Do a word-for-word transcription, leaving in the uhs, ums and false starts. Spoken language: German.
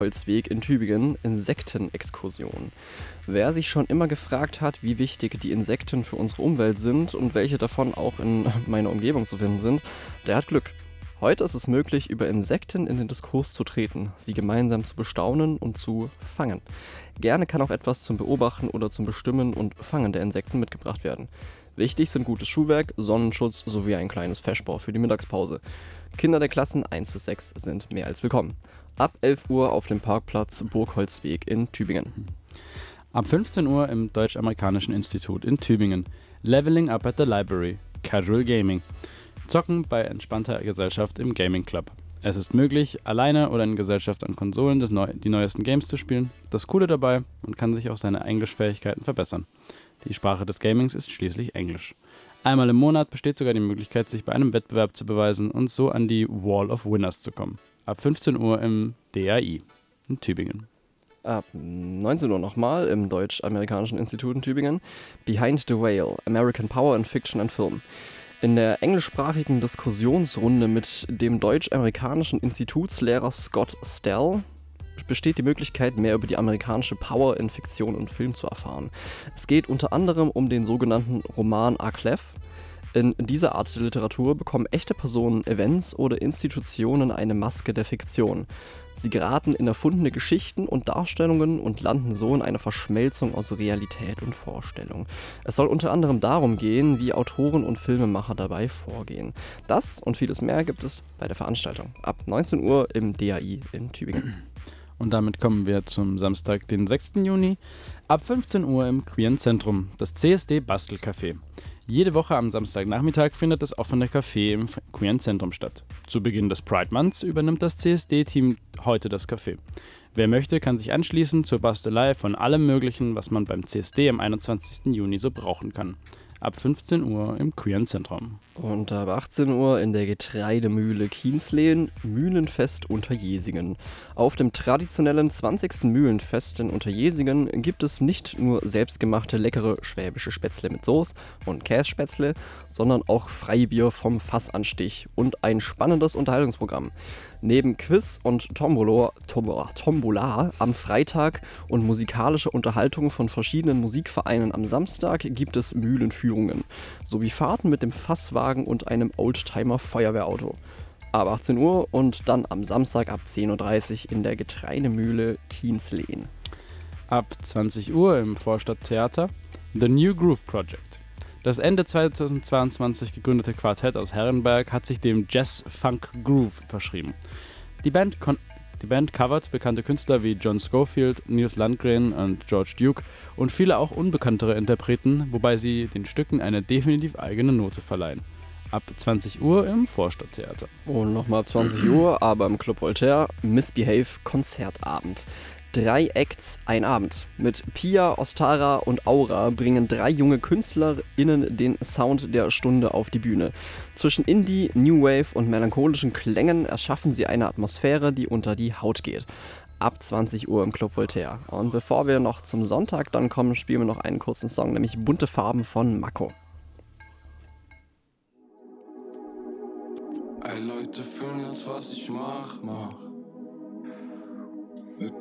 Holzweg in Tübingen Insektenexkursion. Wer sich schon immer gefragt hat, wie wichtig die Insekten für unsere Umwelt sind und welche davon auch in meiner Umgebung zu finden sind, der hat Glück. Heute ist es möglich, über Insekten in den Diskurs zu treten, sie gemeinsam zu bestaunen und zu fangen. Gerne kann auch etwas zum Beobachten oder zum Bestimmen und Fangen der Insekten mitgebracht werden. Wichtig sind gutes Schuhwerk, Sonnenschutz sowie ein kleines Feschbar für die Mittagspause. Kinder der Klassen eins bis sechs sind mehr als willkommen. Ab elf Uhr auf dem Parkplatz Burgholzweg in Tübingen. Ab fünfzehn Uhr im Deutsch-Amerikanischen Institut in Tübingen. Leveling up at the Library. Casual Gaming. Zocken bei entspannter Gesellschaft im Gaming Club. Es ist möglich, alleine oder in Gesellschaft an Konsolen des Neu- die neuesten Games zu spielen. Das Coole dabei, man kann sich auch seine Englischfähigkeiten verbessern. Die Sprache des Gamings ist schließlich Englisch. Einmal im Monat besteht sogar die Möglichkeit, sich bei einem Wettbewerb zu beweisen und so an die Wall of Winners zu kommen. Ab fünfzehn Uhr im D A I in Tübingen. Ab neunzehn Uhr nochmal im Deutsch-Amerikanischen Institut in Tübingen. Behind the Whale, American Power in Fiction and Film. In der englischsprachigen Diskussionsrunde mit dem deutsch-amerikanischen Institutslehrer Scott Stell besteht die Möglichkeit, mehr über die amerikanische Power in Fiktion und Film zu erfahren. Es geht unter anderem um den sogenannten Roman Aklef. In dieser Art der Literatur bekommen echte Personen, Events oder Institutionen eine Maske der Fiktion. Sie geraten in erfundene Geschichten und Darstellungen und landen so in einer Verschmelzung aus Realität und Vorstellung. Es soll unter anderem darum gehen, wie Autoren und Filmemacher dabei vorgehen. Das und vieles mehr gibt es bei der Veranstaltung. Ab neunzehn Uhr im D A I in Tübingen. Und damit kommen wir zum Samstag, den sechsten Juni. Ab fünfzehn Uhr im Queeren Zentrum, das C S D Bastelcafé. Jede Woche am Samstagnachmittag findet das offene Café im Queeren Zentrum statt. Zu Beginn des Pride Months übernimmt das C S D-Team heute das Café. Wer möchte, kann sich anschließen zur Bastelei von allem Möglichen, was man beim C S D am einundzwanzigsten Juni so brauchen kann. Ab fünfzehn Uhr im Queeren Zentrum. Und ab achtzehn Uhr in der Getreidemühle Kienslehen, Mühlenfest Unterjesingen. Auf dem traditionellen zwanzigsten Mühlenfest in Unterjesingen gibt es nicht nur selbstgemachte leckere schwäbische Spätzle mit Soße und Kässpätzle, sondern auch Freibier vom Fassanstich und ein spannendes Unterhaltungsprogramm. Neben Quiz und Tombola, Tombola, Tombola am Freitag und musikalische Unterhaltung von verschiedenen Musikvereinen am Samstag gibt es Mühlenführungen sowie Fahrten mit dem Fasswagen und einem Oldtimer-Feuerwehrauto. Ab achtzehn Uhr und dann am Samstag ab zehn Uhr dreißig in der Getreidemühle Kienslehen. Ab zwanzig Uhr im Vorstadttheater The New Groove Project. Das Ende zweitausendzweiundzwanzig gegründete Quartett aus Herrenberg hat sich dem Jazz-Funk-Groove verschrieben. Die Band, kon- die Band covert bekannte Künstler wie John Scofield, Nils Landgren und George Duke und viele auch unbekanntere Interpreten, wobei sie den Stücken eine definitiv eigene Note verleihen. Ab zwanzig Uhr im Vorstadttheater. Und nochmal ab zwanzig Uhr, aber im Club Voltaire, Misbehave Konzertabend. Drei Acts, ein Abend. Mit Pia, Ostara und Aura bringen drei junge KünstlerInnen den Sound der Stunde auf die Bühne. Zwischen Indie, New Wave und melancholischen Klängen erschaffen sie eine Atmosphäre, die unter die Haut geht. Ab zwanzig Uhr im Club Voltaire. Und bevor wir noch zum Sonntag dann kommen, spielen wir noch einen kurzen Song, nämlich Bunte Farben von Mako. Ey Leute, fühlen jetzt, was ich mach, mach.